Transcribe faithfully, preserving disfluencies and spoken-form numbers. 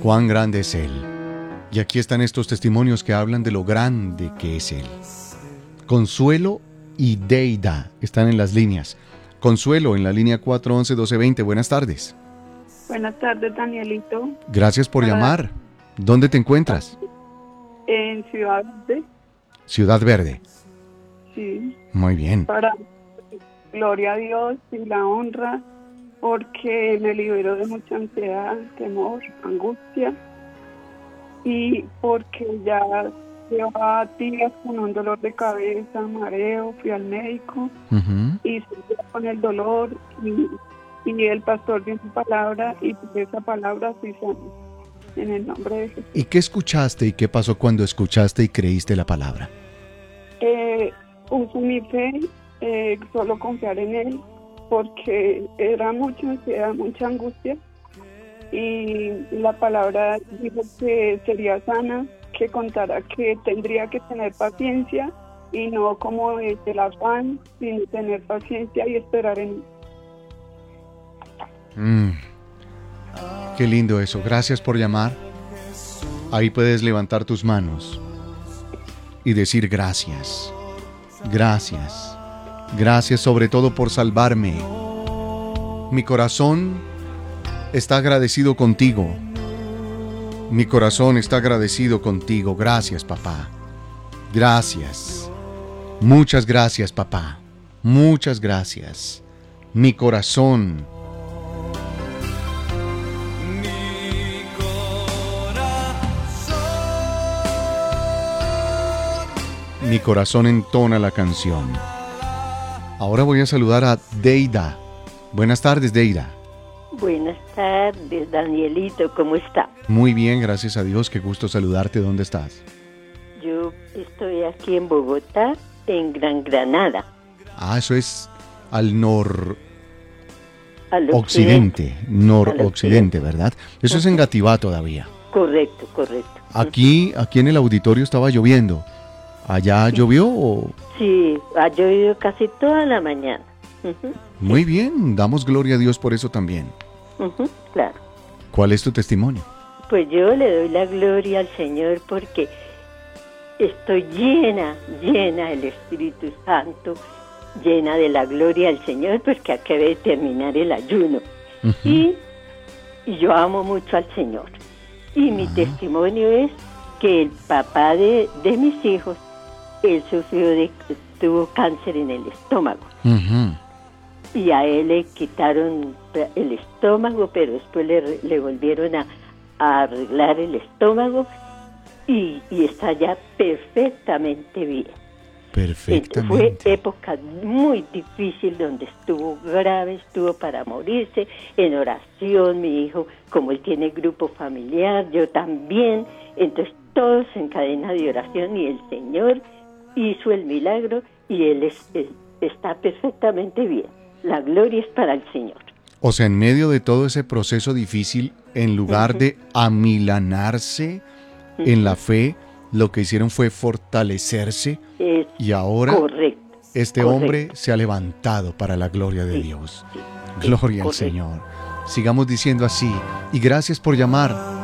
Cuán grande es Él. Y aquí están estos testimonios que hablan de lo grande que es Él. Consuelo y Deida están en las líneas. Consuelo en la línea cuatro once doce veinte. Buenas tardes. Buenas tardes, Danielito. Gracias por Para- llamar. ¿Dónde te encuentras? En Ciudad Verde, Ciudad Verde. sí. Muy bien. Para gloria a Dios y la honra, porque me liberó de mucha ansiedad, temor, angustia, y porque ya llevaba días con un dolor de cabeza, mareo, fui al médico Ujú. y seguía con el dolor, y, y el pastor dio su palabra, y por esa palabra fui sano, en el nombre de Jesús. ¿Y qué escuchaste y qué pasó cuando escuchaste y creíste la palabra? Eh, uso mi fe, eh, solo confiar en Él, porque era mucha ansiedad, mucha angustia, y la palabra dijo que sería sana, que contara que tendría que tener paciencia, y no como es el afán, sino tener paciencia y esperar en Él. Mm. Qué lindo eso. Gracias por llamar. Ahí puedes levantar tus manos y decir gracias. Gracias. Gracias sobre todo por salvarme. Mi corazón está agradecido contigo. Mi corazón está agradecido contigo. Gracias, papá. Gracias. Muchas gracias, papá. Muchas gracias. Mi corazón. Mi corazón entona la canción. Ahora voy a saludar a Deida. Buenas tardes, Deida. Buenas tardes, Danielito, ¿cómo está? Muy bien, gracias a Dios. Qué gusto saludarte. ¿Dónde estás? Yo estoy aquí en Bogotá, en Gran Granada. Ah, eso es al noroccidente, Al occidente. noroccidente, ¿verdad? Eso es en Gativá todavía. Correcto, correcto. Aquí, aquí en el auditorio estaba lloviendo. ¿Allá llovió o...? Sí, ha llovido casi toda la mañana. Ujú, Muy bien, damos gloria a Dios por eso también. ujú, claro. ¿Cuál es tu testimonio? Pues yo le doy la gloria al Señor porque estoy llena, llena del Espíritu Santo, llena de la gloria al Señor, porque acabé de terminar el ayuno. Ujú. Y, y yo amo mucho al Señor. Y mi testimonio es que el papá de, de mis hijos, él sufrió de, tuvo cáncer en el estómago. Ujú. Y a él le quitaron el estómago, pero después le, le volvieron a, a arreglar el estómago y, y está ya perfectamente bien. Perfectamente. Fue época muy difícil donde estuvo grave, estuvo para morirse, en oración, mi hijo, como él tiene grupo familiar, yo también, entonces todos en cadena de oración y el Señor hizo el milagro y él es, es- está perfectamente bien. La gloria es para el Señor. O sea, en medio de todo ese proceso difícil, en lugar Ujú. de amilanarse en la fe, lo que hicieron fue fortalecerse Es y ahora correcto. este correcto. hombre se ha levantado para la gloria de Sí, Dios. sí, sí, Gloria al correcto. Señor. Sigamos diciendo así. Y gracias por llamar.